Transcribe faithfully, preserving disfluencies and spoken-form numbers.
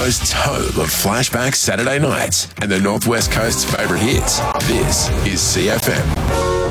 Coast's home of flashback Saturday nights and the Northwest Coast's favourite hits. This is C F M.